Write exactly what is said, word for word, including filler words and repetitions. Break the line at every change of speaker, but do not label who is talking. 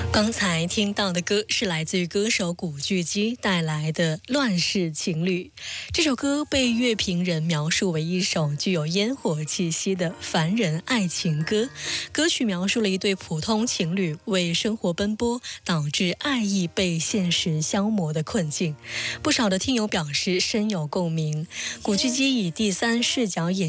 刚才听到的歌是来自于歌手古巨基带来的《乱世情侣》。这首歌被乐评人描述为一首具有烟火气息的凡人爱情歌。歌曲描述了一对普通情侣为生活奔波，导致爱意被现实消磨的困境。不少的听友表示深有共鸣。古巨基以第三视角演